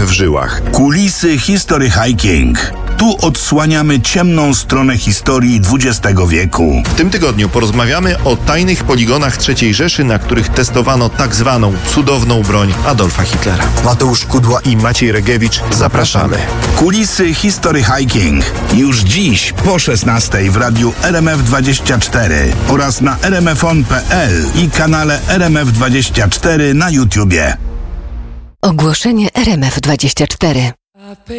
krew w żyłach. Kulisy History Hiking. Tu odsłaniamy ciemną stronę historii XX wieku. W tym tygodniu porozmawiamy o tajnych poligonach III Rzeszy, na których testowano tak zwaną cudowną broń Adolfa Hitlera. Mateusz Kudła I Maciej Regiewicz, zapraszamy. Kulisy History Hiking. Już dziś po 16:00 w radiu RMF24 oraz na rmfon.pl i kanale RMF24 na YouTubie. Ogłoszenie RMF24.